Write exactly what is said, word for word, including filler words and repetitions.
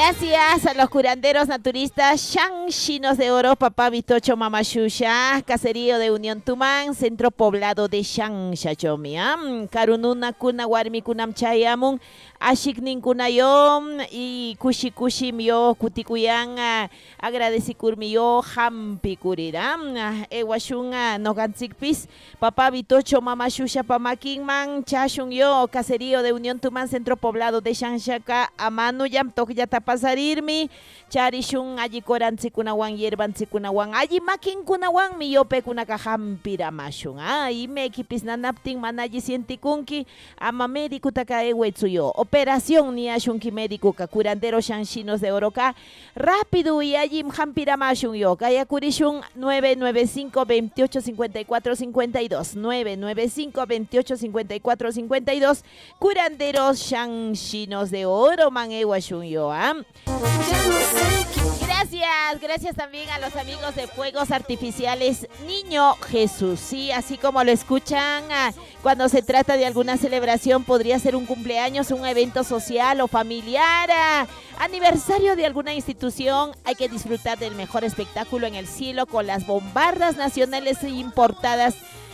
Gracias a los curanderos naturistas Shan Chinos de Oro, Papá Vitocho Mamashusha, Caserío de Unión Tumán, Centro Poblado de Shan Shachomiam, Karununa Kuna Warmi Kunam Chayamun, Ashiknin Kunayom y Kushi Kushi Mio Kutikuyan, Agradecikur Mio Hampi Kuriram, Ewashunga Nogantzikpis, Papá Vitocho Mamashusha Pamakinman, Chashun Yo, Caserío de Unión Tumán, Centro Poblado de Shan Shaka, Amanu Yam Tokyata Pasarirmi, Charishun allí Korantzikunawan, Yerbantzikunawan, allí Makinkunawan, Miyope Kunakahampiramashun, ay me equipis nanaptin manaji sientikunki, ama médico takaewetsuyo, operación ni ashunki médico ka curandero Shanchinos de Oroca, rápido y allí Hampiramashun yo, Kayakurishun nueve nueve cinco, veintiocho cincuenta y cuatro cincuenta y dos, nueve nueve cinco, veintiocho cincuenta y cuatro cincuenta y dos, curanderos Shanchinos de Oro, man ewashun yo, ¿ah? Gracias, gracias también a los amigos de Fuegos Artificiales Niño Jesús, sí, así como lo escuchan, cuando se trata de alguna celebración, podría ser un cumpleaños, un evento social o familiar, aniversario de alguna institución, hay que disfrutar del mejor espectáculo en el cielo con las bombardas nacionales e importadas